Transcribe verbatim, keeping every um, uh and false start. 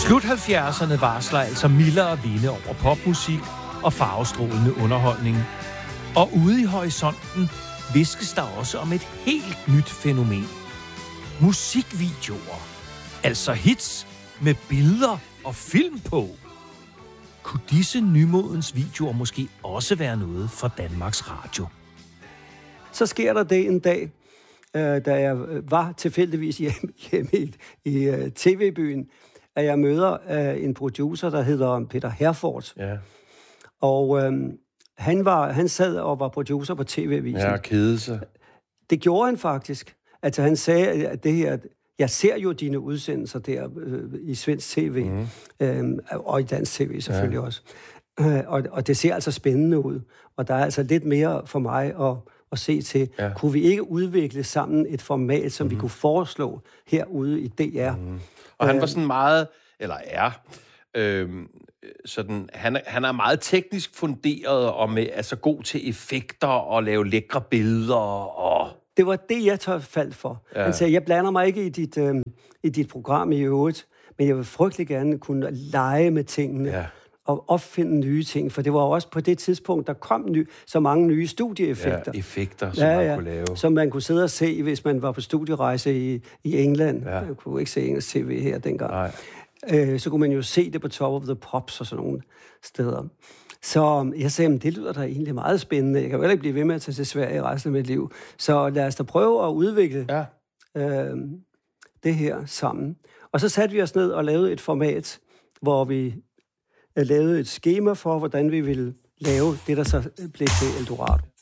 Slut halvfjerdserne varsler altså mildere vinde over popmusik og farvestrålende underholdning. Og ude i horisonten viskes der også om et helt nyt fænomen. Musikvideoer. Altså hits med billeder og film på. Kunne disse nymodens videoer måske også være noget for Danmarks Radio? Så sker der det en dag, øh, da jeg var tilfældigvis hjemme, hjemme i, i uh, tv-byen, at jeg møder uh, en producer, der hedder Peter Herford. Ja. Og øh, han, var, han sad og var producer på T V-avisen. Ja, kede sig. Det gjorde han faktisk. Altså han sagde, at det her... Jeg ser jo dine udsendelser der øh, i svensk tv, mm. øh, og i dansk tv selvfølgelig ja. også. Øh, og, og det ser altså spændende ud. Og der er altså lidt mere for mig at, at se til. Ja. Kunne vi ikke udvikle sammen et format, som mm. vi kunne foreslå herude i D R? Mm. Og han var sådan meget, eller er... Øh, sådan, han, han er meget teknisk funderet og med, altså god til effekter og lave lækre billeder og... Det var det, jeg tør faldt for. Ja. Han sagde, jeg blander mig ikke i dit, øh, i dit program i øvrigt, men jeg vil frygtelig gerne kunne lege med tingene ja. og opfinde nye ting, for det var også på det tidspunkt, der kom ny, så mange nye studieeffekter. Ja, effekter, som ja, man ja, kunne lave. Som man kunne sidde og se, hvis man var på studierejse i, i England. Ja. Man kunne ikke se engelsk tv her dengang. Nej. Øh, så kunne man jo se det på Top of the Pops og sådan nogle steder. Så jeg sagde, det lyder da egentlig meget spændende. Jeg kan jo heller ikke blive ved med at tage til Sverige resten af mit liv. Så lad os da prøve at udvikle ja. øh, det her sammen. Og så satte vi os ned og lavede et format, hvor vi lavede et skema for, hvordan vi ville lave det, der så blev til Eldorado.